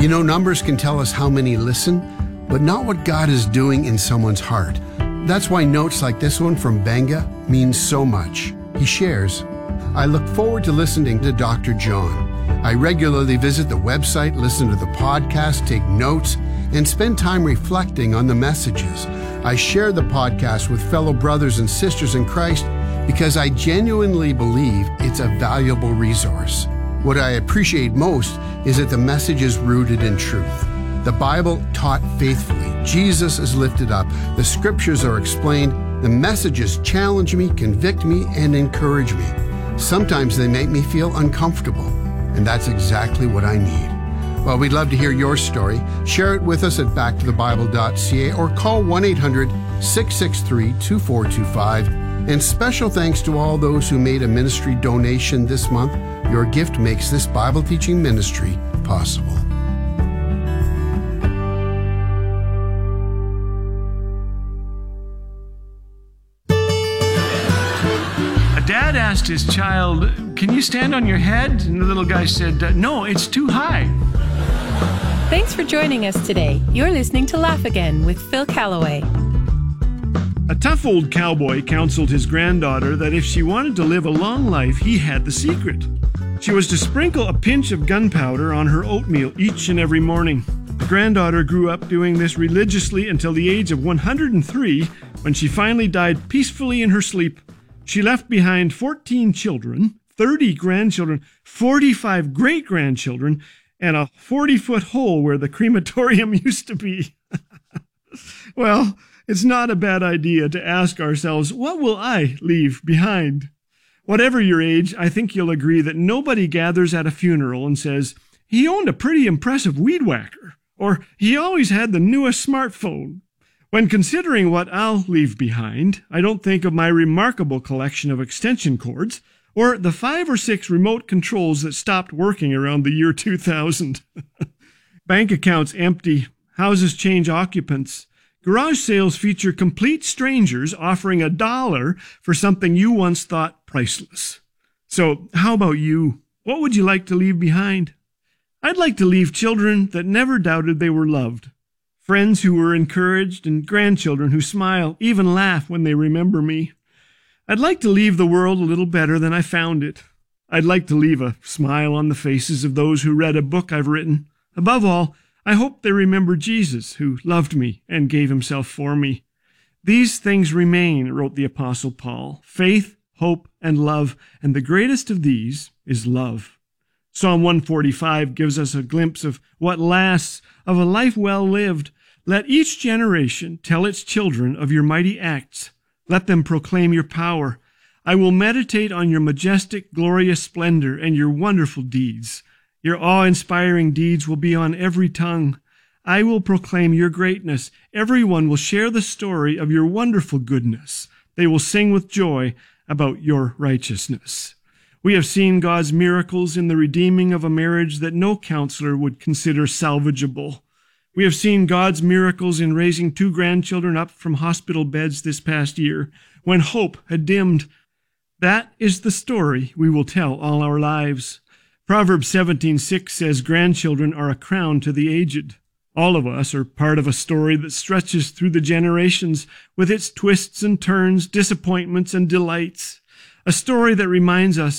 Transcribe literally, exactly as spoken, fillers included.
You know, numbers can tell us how many listen, but not what God is doing in someone's heart. That's why notes like this one from Benga means so much. He shares, I look forward to listening to Doctor John. I regularly visit the website, listen to the podcast, take notes, and spend time reflecting on the messages. I share the podcast with fellow brothers and sisters in Christ because I genuinely believe it's a valuable resource. What I appreciate most is that the message is rooted in truth. The Bible taught faithfully. Jesus is lifted up. The scriptures are explained. The messages challenge me, convict me, and encourage me. Sometimes they make me feel uncomfortable, and that's exactly what I need. Well, we'd love to hear your story. Share it with us at back to the bible dot c a or call one eight hundred, six six three, two four two five. And special thanks to all those who made a ministry donation this month. Your gift makes this Bible teaching ministry possible. Dad asked his child, can you stand on your head? And the little guy said, no, it's too high. Thanks for joining us today. You're listening to Laugh Again with Phil Callaway. A tough old cowboy counseled his granddaughter that if she wanted to live a long life, he had the secret. She was to sprinkle a pinch of gunpowder on her oatmeal each and every morning. The granddaughter grew up doing this religiously until the age of one hundred three, when she finally died peacefully in her sleep. She left behind fourteen children, thirty grandchildren, forty-five great-grandchildren, and a forty-foot hole where the crematorium used to be. Well, it's not a bad idea to ask ourselves, what will I leave behind? Whatever your age, I think you'll agree that nobody gathers at a funeral and says, he owned a pretty impressive weed whacker, or he always had the newest smartphone. When considering what I'll leave behind, I don't think of my remarkable collection of extension cords or the five or six remote controls that stopped working around the year two thousand. Bank accounts empty, houses change occupants. Garage sales feature complete strangers offering a dollar for something you once thought priceless. So how about you? What would you like to leave behind? I'd like to leave children that never doubted they were loved. Friends who were encouraged, and grandchildren who smile, even laugh when they remember me. I'd like to leave the world a little better than I found it. I'd like to leave a smile on the faces of those who read a book I've written. Above all, I hope they remember Jesus, who loved me and gave himself for me. These things remain, wrote the Apostle Paul, faith, hope, and love, and the greatest of these is love. Psalm one forty-five gives us a glimpse of what lasts, of a life well lived. Let each generation tell its children of your mighty acts. Let them proclaim your power. I will meditate on your majestic, glorious splendor and your wonderful deeds. Your awe-inspiring deeds will be on every tongue. I will proclaim your greatness. Everyone will share the story of your wonderful goodness. They will sing with joy about your righteousness. We have seen God's miracles in the redeeming of a marriage that no counselor would consider salvageable. We have seen God's miracles in raising two grandchildren up from hospital beds this past year, when hope had dimmed. That is the story we will tell all our lives. Proverbs seventeen six says grandchildren are a crown to the aged. All of us are part of a story that stretches through the generations with its twists and turns, disappointments and delights. A story that reminds us